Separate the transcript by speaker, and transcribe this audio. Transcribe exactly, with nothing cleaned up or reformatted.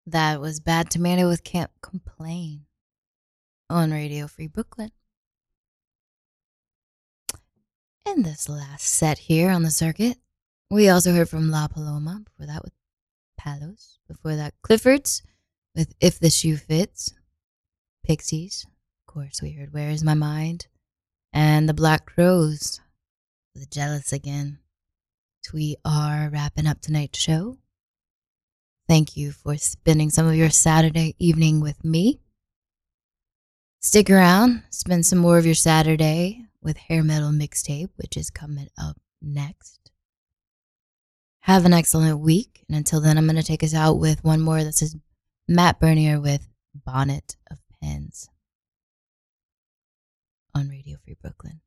Speaker 1: That was Bad Tomato with Can't Complain on Radio Free Brooklyn. In this last set here on the circuit, we also heard from La Paloma. Before that with Palos. Before that, Clifford's with If the Shoe Fits. Pixies. Of course, we heard Where Is My Mind. And the Black Crows with Jealous Again. So we are wrapping up tonight's show. Thank you for spending some of your Saturday evening with me. Stick around, spend some more of your Saturday with Hair Metal Mixtape, which is coming up next. Have an excellent week, and until then, I'm going to take us out with one more. This is Matt Bernier with Bonnet of Pens on Radio Free Brooklyn.